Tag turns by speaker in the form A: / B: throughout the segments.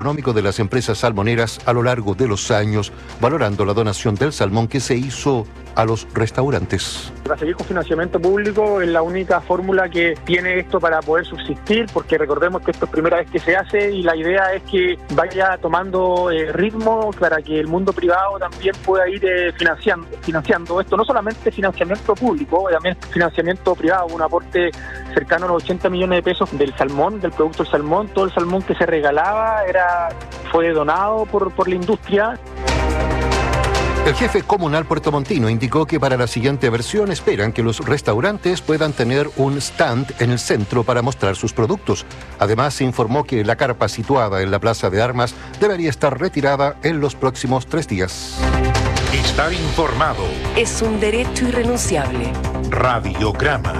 A: económico de las empresas salmoneras a lo largo de los años, valorando la donación del salmón que se hizo a los restaurantes.
B: Va a seguir con financiamiento público, es la única fórmula que tiene esto para poder subsistir, porque recordemos que esto es primera vez que se hace y la idea es que vaya tomando ritmo para que el mundo privado también pueda ir financiando esto, no solamente financiamiento público, también financiamiento privado, un aporte cercano a los 80 millones de pesos del salmón, del producto del salmón. Todo el salmón que se regalaba fue donado por la industria.
A: El jefe comunal puertomontino indicó que para la siguiente versión esperan que los restaurantes puedan tener un stand en el centro para mostrar sus productos. Además, se informó que la carpa situada en la Plaza de Armas debería estar retirada en los próximos 3 días.
C: Estar informado
D: es un derecho irrenunciable.
C: Radiograma.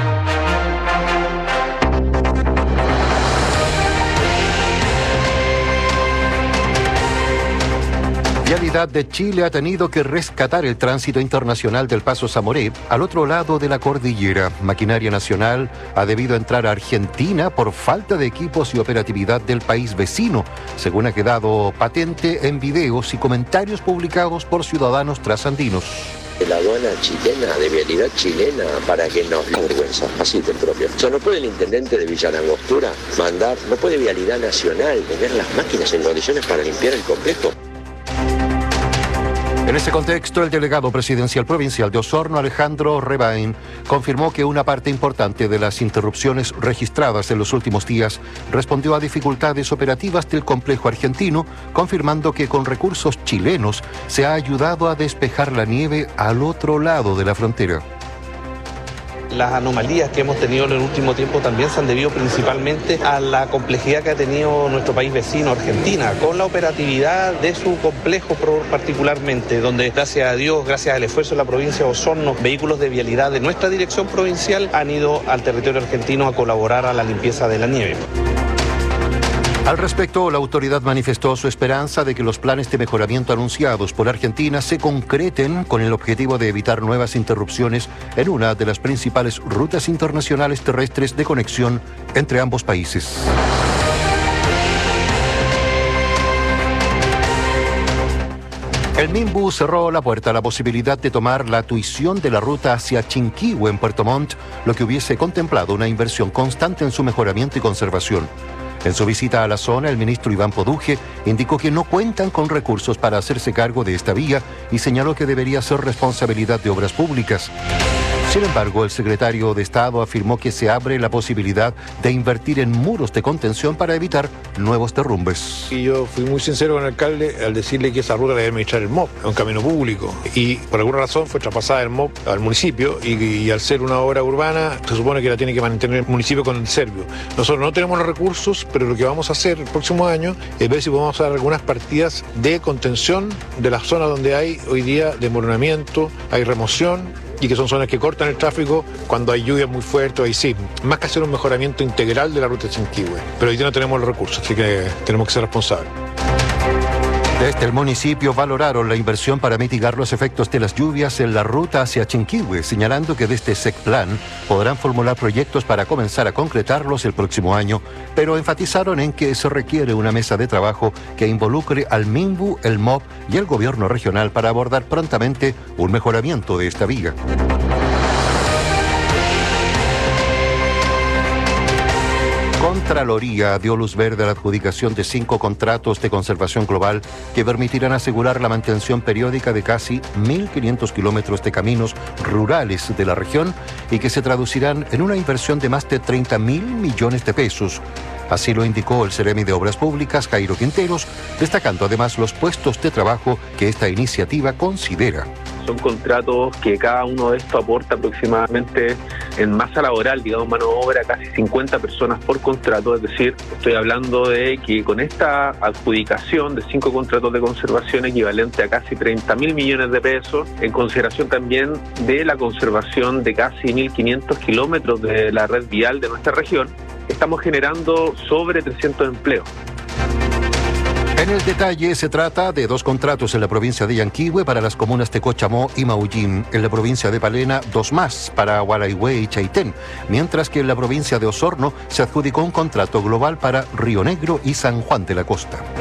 A: Vialidad de Chile ha tenido que rescatar el tránsito internacional del Paso Zamoré al otro lado de la cordillera. Maquinaria Nacional ha debido entrar a Argentina por falta de equipos y operatividad del país vecino, según ha quedado patente en videos y comentarios publicados por ciudadanos trasandinos.
E: La aduana chilena, de vialidad chilena, para que nos la vergüenza, así de propio. O sea, no puede el intendente de Villa Langostura mandar, no puede Vialidad Nacional tener las máquinas en condiciones para limpiar el complejo.
A: En ese contexto, el delegado presidencial provincial de Osorno, Alejandro Rebain, confirmó que una parte importante de las interrupciones registradas en los últimos días respondió a dificultades operativas del complejo argentino, confirmando que con recursos chilenos se ha ayudado a despejar la nieve al otro lado de la frontera.
F: Las anomalías que hemos tenido en el último tiempo también se han debido principalmente a la complejidad que ha tenido nuestro país vecino, Argentina, con la operatividad de su complejo particularmente, donde gracias a Dios, gracias al esfuerzo de la provincia de Osorno, vehículos de vialidad de nuestra dirección provincial han ido al territorio argentino a colaborar a la limpieza de la nieve.
A: Al respecto, la autoridad manifestó su esperanza de que los planes de mejoramiento anunciados por Argentina se concreten con el objetivo de evitar nuevas interrupciones en una de las principales rutas internacionales terrestres de conexión entre ambos países. El Minbu cerró la puerta a la posibilidad de tomar la tuición de la ruta hacia Chinquihue en Puerto Montt, lo que hubiese contemplado una inversión constante en su mejoramiento y conservación. En su visita a la zona, el ministro Iván Poduje indicó que no cuentan con recursos para hacerse cargo de esta vía y señaló que debería ser responsabilidad de Obras Públicas. Sin embargo, el secretario de Estado afirmó que se abre la posibilidad de invertir en muros de contención para evitar nuevos derrumbes.
G: Y yo fui muy sincero con el alcalde al decirle que esa ruta la debe administrar el MOP, un camino público. Y por alguna razón fue traspasada el MOP al municipio y al ser una obra urbana se supone que la tiene que mantener el municipio con el Servio. Nosotros no tenemos los recursos, pero lo que vamos a hacer el próximo año es ver si podemos hacer algunas partidas de contención de las zonas donde hay hoy día desmoronamiento, hay remoción, y que son zonas que cortan el tráfico cuando hay lluvias muy fuertes, ahí sí, más que hacer un mejoramiento integral de la ruta de Chinquihue. Pero hoy día no tenemos los recursos, así que tenemos que ser responsables.
A: Desde el municipio valoraron la inversión para mitigar los efectos de las lluvias en la ruta hacia Chinquihue, señalando que desde SECPLAN podrán formular proyectos para comenzar a concretarlos el próximo año, pero enfatizaron en que se requiere una mesa de trabajo que involucre al Minbu, el MOP y el gobierno regional para abordar prontamente un mejoramiento de esta vía. Contraloría dio luz verde a la adjudicación de 5 contratos de conservación global que permitirán asegurar la mantención periódica de casi 1.500 kilómetros de caminos rurales de la región y que se traducirán en una inversión de más de 30.000 millones de pesos. Así lo indicó el Ceremi de Obras Públicas, Jairo Quinteros, destacando además los puestos de trabajo que esta iniciativa considera.
H: Son contratos que cada uno de estos aporta aproximadamente en masa laboral, digamos, mano de obra, casi 50 personas por contrato. Es decir, estoy hablando de que con esta adjudicación de 5 contratos de conservación equivalente a casi 30.000 millones de pesos, en consideración también de la conservación de casi 1.500 kilómetros de la red vial de nuestra región, estamos generando sobre 300 empleos.
A: En el detalle, se trata de 2 contratos en la provincia de Yanquihue para las comunas de Cochamó y Maullín. En la provincia de Palena, 2 más para Gualeguay y Chaitén, mientras que en la provincia de Osorno se adjudicó un contrato global para Río Negro y San Juan de la Costa.